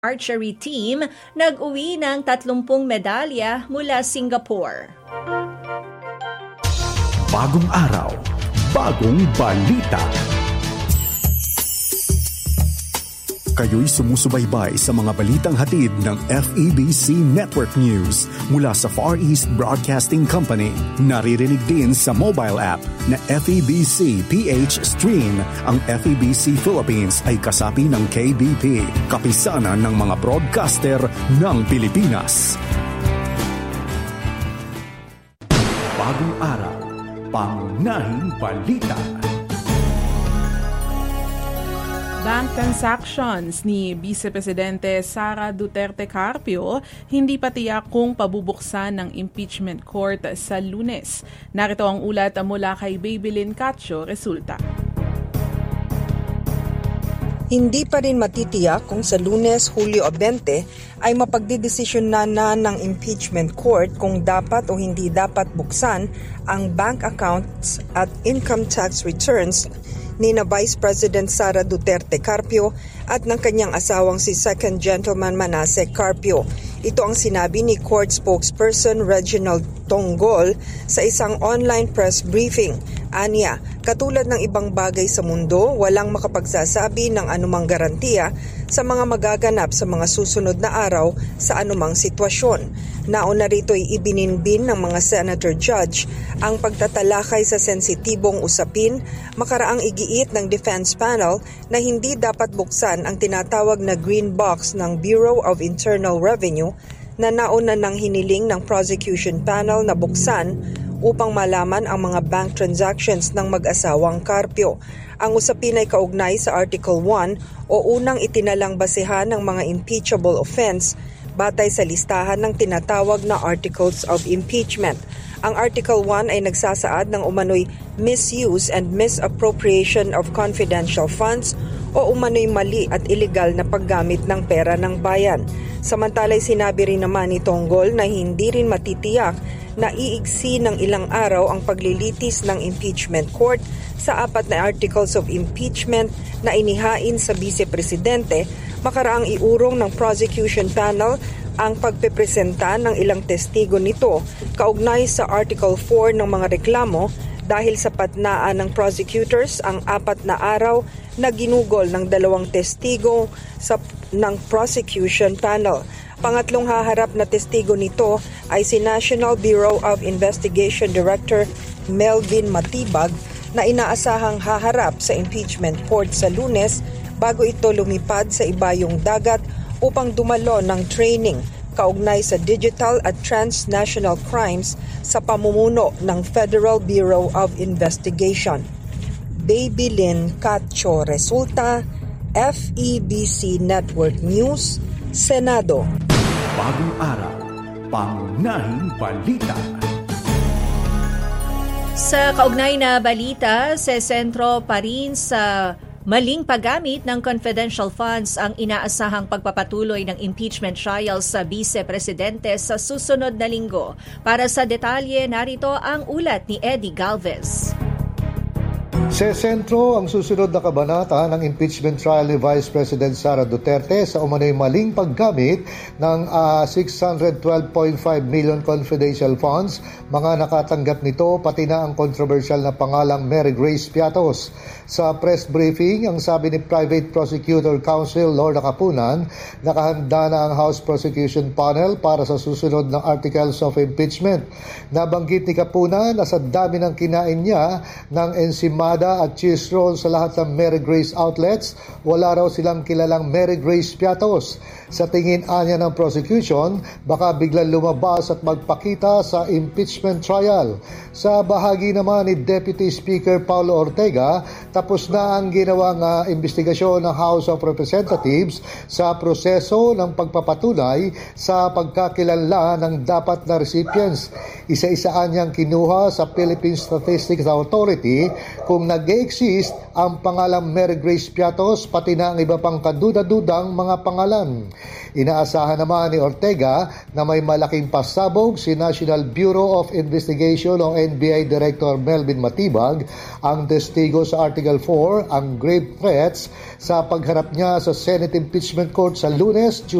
archery team nag-uwi ng 30 medalya mula Singapore. Bagong araw, bagong balita. Kayo'y sumusubaybay sa mga balitang hatid ng FEBC Network News mula sa Far East Broadcasting Company. Naririnig din sa mobile app na FEBC PH Stream. Ang FEBC Philippines ay kasapi ng KBP, kapisanan ng mga broadcaster ng Pilipinas. Bagong araw, pangunahing balita. Bank transactions ni Vice Presidente Sara Duterte Carpio hindi pa tiyak kung pabubuksan ng impeachment court sa Lunes. Narito ang ulat mula kay Babylin Cacho Resulta. Hindi pa rin matitiyak kung sa Lunes, Hulyo 20 ay mapagdidesisyonan na ng impeachment court kung dapat o hindi dapat buksan ang bank accounts at income tax returns ni na Vice President Sara Duterte Carpio at ng kanyang asawang si Second Gentleman Manasseh Carpio. Ito ang sinabi ni court spokesperson Reginald Tonggol sa isang online press briefing. Anya, katulad ng ibang bagay sa mundo, walang makapagsasabi ng anumang garantiya sa mga magaganap sa mga susunod na araw sa anumang sitwasyon. Nauna rito'y ibininbin ng mga senator judge ang pagtatalakay sa sensitibong usapin, makaraang igiit ng defense panel na hindi dapat buksan ang tinatawag na green box ng Bureau of Internal Revenue na nauna ng hiniling ng prosecution panel na buksan upang malaman ang mga bank transactions ng mag-asawang Carpio. Ang usapin ay kaugnay sa Article 1 o unang itinalang basehan ng mga impeachable offense batay sa listahan ng tinatawag na Articles of Impeachment. Ang Article 1 ay nagsasaad ng umano'y misuse and misappropriation of confidential funds o umano'y mali at illegal na paggamit ng pera ng bayan. Samantala'y sinabi rin naman ni Tonggol na hindi rin matitiyak na iigsi ng ilang araw ang paglilitis ng impeachment court sa 4 na articles of impeachment na inihain sa vice-presidente, makaraang iurong ng prosecution panel ang pagpepresenta ng ilang testigo nito kaugnay sa Article 4 ng mga reklamo dahil sa patnaan ng prosecutors ang 4 na araw na ginugol ng 2 testigo ng prosecution panel. Pangatlong haharap na testigo nito ay si National Bureau of Investigation Director Melvin Matibag na inaasahang haharap sa impeachment court sa Lunes bago ito lumipad sa ibayong dagat upang dumalo ng training kaugnay sa digital at transnational crimes sa pamumuno ng Federal Bureau of Investigation. Babylin Cacho Resulta, FEBC Network News, Senado. Bagong araw, pangunahing balita. Sa kaugnay na balita, sa sentro pa rin sa maling paggamit ng confidential funds ang inaasahang pagpapatuloy ng impeachment trial sa Vice-Presidente sa susunod na linggo. Para sa detalye, narito ang ulat ni Eddie Galvez. Sa sentro ang susunod na kabanata ng impeachment trial ni Vice President Sara Duterte sa umano'y maling paggamit ng 612.5 million confidential funds. Mga nakatanggap nito pati na ang controversial na pangalang Mary Grace Piatos. Sa press briefing, ang sabi ni Private Prosecutor Counsel Lorna Capunan, nakahanda na ang House Prosecution Panel para sa susunod na articles of impeachment. Nabanggit ni Capunan na sa dami ng kinain niya ng ensimada at cheese roll sa lahat ng Mary Grace outlets, wala raw silang kilalang Mary Grace Piatos. Sa tingin anya ng prosecution, baka biglang lumabas at magpakita sa impeachment trial. Sa bahagi naman ni Deputy Speaker Paulo Ortega, tapos na ang ginawang investigasyon ng House of Representatives sa proseso ng pagpapatunay sa pagkakilanlan ng dapat na recipients. Isa-isaan niyang kinuha sa Philippine Statistics Authority kung nag-exist ang pangalang Mary Grace Piatos pati na ang iba pang kaduda-dudang mga pangalan. Inaasahan naman ni Ortega na may malaking pasabog si National Bureau of Investigation o NBI Director Melvin Matibag ang testigo sa Article 4 ang grave threats sa pagharap niya sa Senate Impeachment Court sa Lunes,